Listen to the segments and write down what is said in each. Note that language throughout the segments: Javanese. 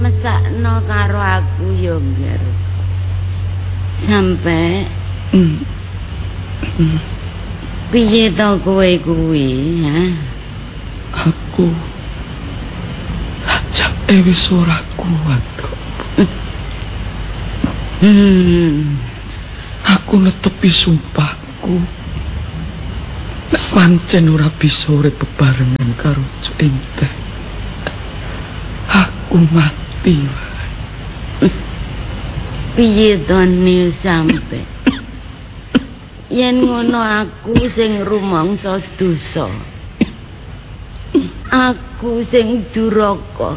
mesakno karo aku yo ngger. Sampai piye to kowe kuwi, ha? Aku ajak wis ora kuat kok. Aku netepi sumpahku. Nek pancen ora bisa urip bebarengan karo Cuk Enteh. Aku mati wae. Piye to ni sampe? Yen ngono aku sing rumangsa dosa. Aku sing duraka.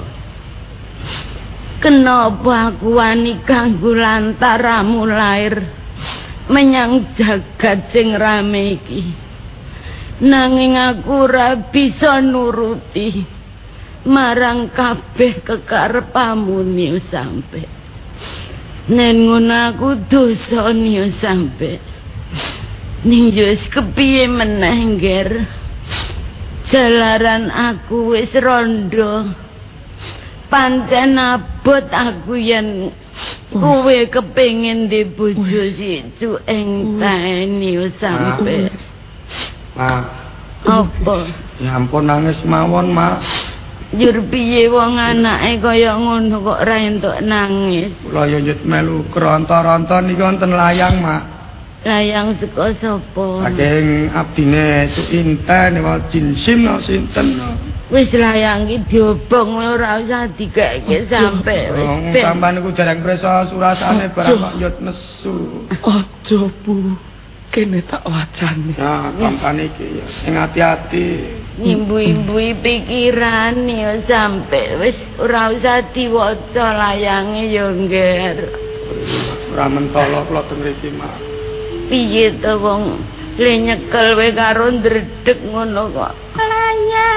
Kenapa aku wani kanggo lantaramu lair menyang jagat sing rame iki? Nanging aku ora bisa nuruti marang kabeh kekarepamu ni sampe. Nen ngono aku dosa ni sampe. Ning wis kepiye meneh ngger. Jalaran aku wis rondo. Pancen abot aku yen kowe kepengin di bojo si Cuk Enteh ni sampe. Ma, apa? Ya ampun nangis mawon, Mak. Jur piye wong anake kaya ngono kok ora entuk nangis. Kula yo nyut melu keronta-ronta niki wonten layang, Mak. Layang saka sapa? Saking abdine Cuk Enteh niku jinsim no sinten. Wis layang iki diobong ora usah dikeke sampe wis. Sampeyan niku jarang presa surasane barang kok nyut nesu. Aja, Bu. Kene tak wacane. Ya, tampane iki ya sing ati-ati. Imbu-imbui pikiran ya sampe wis ora usah diwaca layange ya ngger. Ora mentolo kula teng mriki, Mak. Piye to wong le nyekel we karo ndredeg ngono kok. Layang